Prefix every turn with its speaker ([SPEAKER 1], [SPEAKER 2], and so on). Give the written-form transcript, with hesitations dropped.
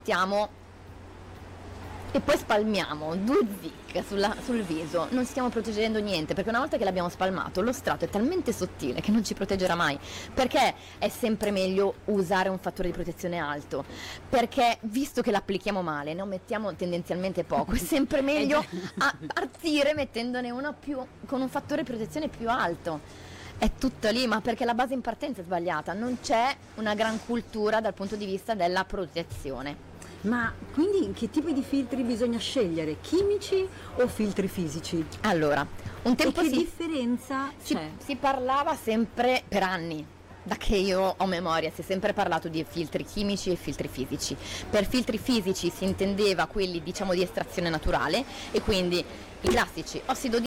[SPEAKER 1] mettiamo e poi spalmiamo 2 zic sul viso, non stiamo proteggendo niente, perché una volta che l'abbiamo spalmato lo strato è talmente sottile che non ci proteggerà mai. Perché è sempre meglio usare un fattore di protezione alto? Perché visto che l'applichiamo male, ne mettiamo tendenzialmente poco, è sempre meglio partire mettendone uno con un fattore di protezione più alto. È tutto lì, ma perché la base in partenza è sbagliata, non c'è una gran cultura dal punto di vista della protezione.
[SPEAKER 2] Ma quindi che tipo di filtri bisogna scegliere? Chimici o filtri fisici?
[SPEAKER 1] Allora, un tempo
[SPEAKER 2] e che differenza c'è?
[SPEAKER 1] Si parlava sempre per anni, da che io ho memoria, si è sempre parlato di filtri chimici e filtri fisici. Per filtri fisici si intendeva quelli, diciamo, di estrazione naturale, e quindi i classici ossido di